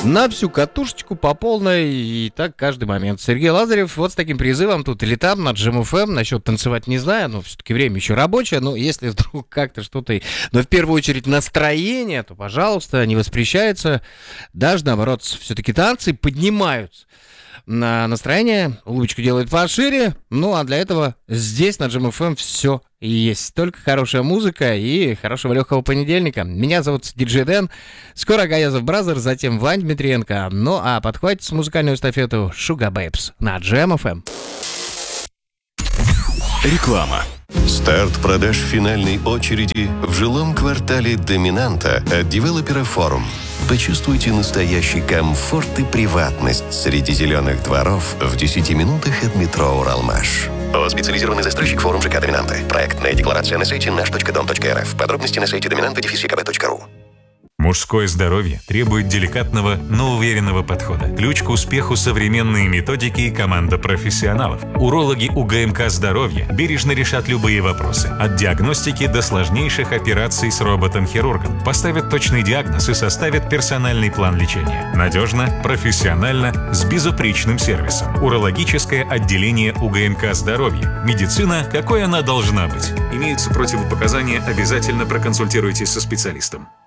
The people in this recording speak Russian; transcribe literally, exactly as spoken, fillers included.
На всю катушечку по полной, и так каждый момент. Сергей Лазарев вот с таким призывом тут или там, на Джем эф эм. Насчет танцевать не знаю, но все-таки время еще рабочее. Но если вдруг как-то что-то... Но в первую очередь настроение, то, пожалуйста, не воспрещается. Даже, наоборот, все-таки танцы поднимаются на настроение, улыбочку делает пошире. Ну, а для этого здесь на Джем эф эм все есть. Только хорошая музыка и хорошего легкого понедельника. Меня зовут Диджей Дэн. Скоро Гаязов Бразер, затем Вань Дмитриенко. Ну, а подхватит с музыкальную эстафету Sugar Babes на Джем эф эм. Реклама. Старт продаж финальной очереди в жилом квартале «Доминанта» от девелопера «Форум». Почувствуйте настоящий комфорт и приватность среди зеленых дворов в десяти минутах от метро «Уралмаш». О, специализированный застройщик «Форум ЖК Доминанта». Проектная декларация на сайте наш точка дом точка эр эф. Подробности на сайте доминанта дефис екб точка ру. Мужское здоровье требует деликатного, но уверенного подхода. Ключ к успеху — современные методики и команда профессионалов. Урологи УГМК «Здоровье» бережно решат любые вопросы. От диагностики до сложнейших операций с роботом-хирургом. Поставят точный диагноз и составят персональный план лечения. Надежно, профессионально, с безупречным сервисом. Урологическое отделение УГМК «Здоровье». Медицина, какой она должна быть. Имеются противопоказания, обязательно проконсультируйтесь со специалистом.